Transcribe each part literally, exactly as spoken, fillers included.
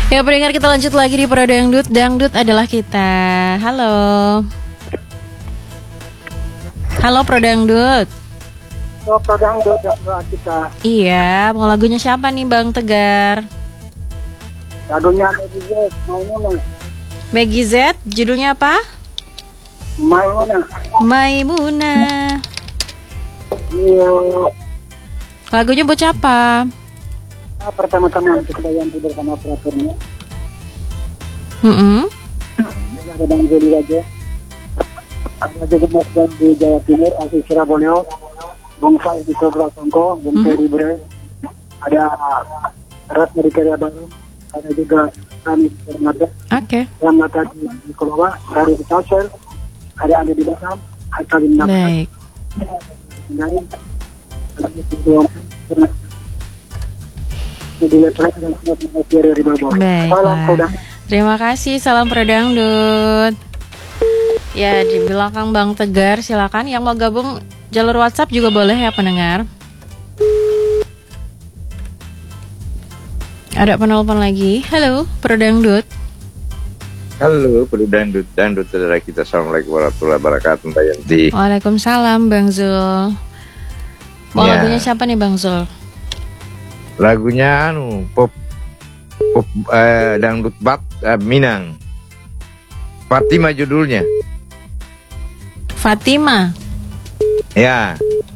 Ya pendengar, kita lanjut lagi di Pro Dangdut. Dangdut adalah kita. Halo. Halo Pro Dangdut. Oh, Pro Dangdut adalah kita. Iya, mau lagunya siapa nih Bang Tegar? Lagunya Maggie Z, Maimuna. Maggie Z, judulnya apa? Maimuna. Maimuna. Iya. Lagunya buat siapa? Nah, pertama-tama untuk yang tidur sama operatornya. Mm-hmm. Ada Bang Jody aja. Ada juga Mas Dan di Jawa Timur, Asis Siraboleo, Bung Faiz di Sobra Songko, Bung Ferry Bre. Ada Rat dari Karya Baru. Ada juga kami di Ternate. Oke. Yang mata di Kolova, dari di Tasel. Ada Andi di Batam. Ada di Napa. Baik. Baiklah. Terima kasih, salam Pro Dangdut. Ya, di belakang Bang Tegar, silakan. Yang mau gabung jalur WhatsApp juga boleh ya pendengar. Ada penelpon lagi. Halo, Pro Dangdut. Halo, Pro Dangdut, Dangdut saudara kita. Assalamualaikum warahmatullahi wabarakatuh, Mbak Yanti. Waalaikumsalam, Bang Zul. Mau Ya. lagunya siapa nih Bang Zul? Lagunya anu pop pop eh, dangdut bat eh, Minang. Fatima judulnya. Fatima. Ya.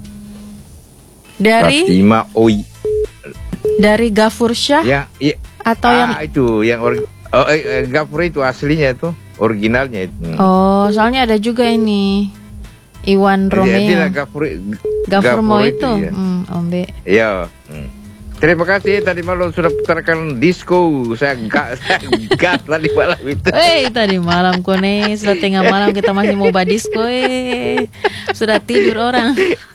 Dari Fatima Oi. dari Gafur Syah Yang iya, atau ah, yang itu yang or, oh, eh, eh, Gafur itu aslinya itu, originalnya itu. Oh, soalnya ada juga ini Iwan Romeo. Jadi Gafur Gafur Mo itu. ya. Hmm, Ombe. Ya. Hmm. Terima kasih tadi malam sudah putarkan disco. Saya enggak saya enggak tadi malam itu. Eh, tadi malam kone sudah tengah malam kita masih mau badisco eh. Sudah tidur orang.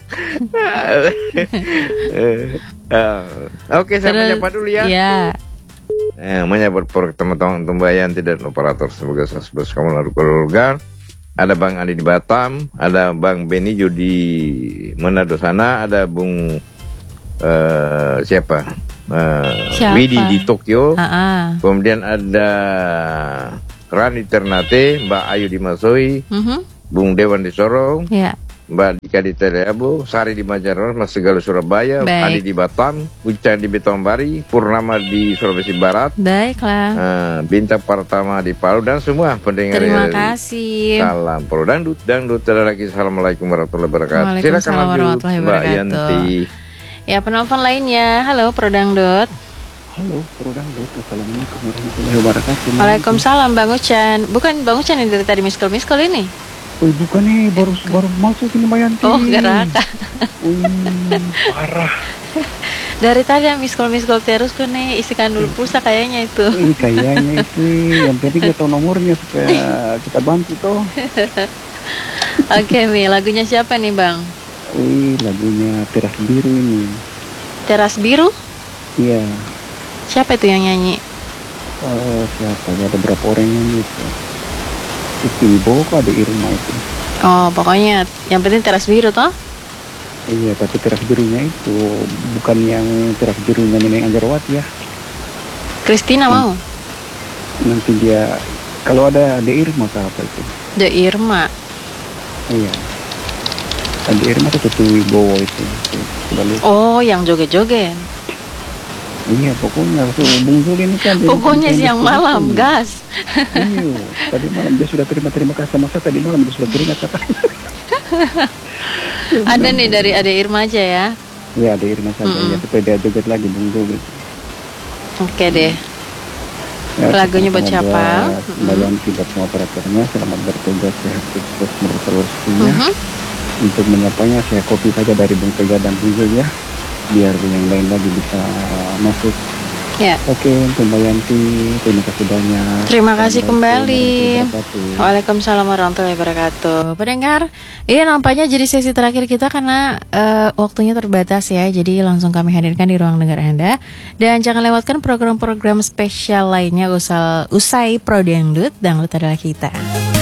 uh, Oke, saya Terus, menyapa dulu ya. Ya. Eh, menyapa teman-teman Tumbayan tidak operator semoga sukses kamu lalu keluarga. Ada Bang Andi di Batam, ada Bang Benijo di Manado sana, ada Bung uh, siapa? Uh, Siapa? Widi di Tokyo. Ah, Kemudian ada Rani Ternate, Mbak Ayu di Masoi, mhm. Bung Dewan di Sorong, Ya. Mbak Dika di Teleabo, Sari di Majaron, Mas Segala Surabaya, Baik. Adi di Batam, Ucang di Betombari, Purnama di Sulawesi Barat, Baiklah. uh, Bintang Pertama di Palu, dan semua pendengar. Terima dari- kasih. Salam Pro Dangdut, Dangdut ada lagi. Assalamualaikum warahmatullahi wabarakatuh. Waalaikumsalam Silakan lanjut, warahmatullahi Mbak wabarakatuh. Yanti. Ya, penelpon lainnya. Halo Pro Dangdut. Halo, Pro Dangdut. Assalamualaikum warahmatullahi wabarakatuh. Waalaikumsalam Bang Ucan. Bukan Bang Ucan yang dari tadi miskol miskol ini. Oh, bukan nih, baru baru masuk ini Mbak Yanti. Oh, geraka. Wih, parah. Dari tadi yang miskol miskol terus kone isikan dulu pulsa kayaknya itu. Ini kayaknya itu yang penting kita tahu nomornya supaya kita bantu toh. Oke nih, lagunya siapa nih Bang? Wih, lagunya Teras Biru ini. Teras Biru? Iya. Siapa itu yang nyanyi? Oh, siapa ya, ada berapa orang yang itu. Itu Ibu kok ada Irma itu. Oh, pokoknya yang penting Teras Biru toh? Iya, tapi Teras Birunya itu bukan yang Teras Birunya Neneng Anjarwati ya. Christina mau? Nanti dia kalau ada ada Irma ke apa itu? The Irma. Iya. Ada Irma itu tuh Wibowo itu. Tuh, sudah lihat. Oh, yang joget-joget. Iya, pokoknya tuh Bung Zul ini kan. dia- Pokoknya dia- siang dia- malam, dia- gas. Iya, tadi malam dia sudah terima terima kasih sama saya, tadi malam dia sudah terima kata. Ada nih dari Ade Irma aja ya. Iya, ada Irma saja Mm-mm. ya, supaya dia joget lagi Bung Zul. Gitu. Oke deh. Ya, Lagunya buat semoga siapa? Mbak Yanti dan semua operatornya selamat bertugas, sehat terus menurut rezekinya. Mhm. Untuk menyapanya saya kopi saja dari Bung Tegar dan Bung Zul ya, biar yang lain lagi bisa masuk. Ya. Oke, untuk Mbak Yanti, terima kasih banyak. Terima kasih kembali. Wabarakatuh. Waalaikumsalam warahmatullahi wabarakatuh. Pendengar, ini nampaknya jadi sesi terakhir kita karena eh, waktunya terbatas ya. Jadi langsung kami hadirkan di ruang dengar Anda. Dan jangan lewatkan program-program spesial lainnya usai, usai Pro Dangdut. Dangdut adalah kita.